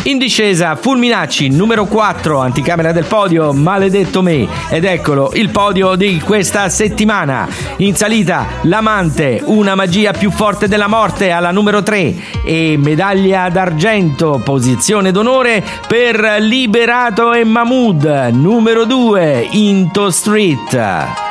In discesa Fulminacci, numero 4, anticamera del podio, Maledetto me. Ed eccolo il podio di questa settimana. In salita L'amante, Una magia più forte della morte, alla numero 3, e medaglia d'argento, posizione d'onore per Liberato e Mahmood, numero 2, Into Street.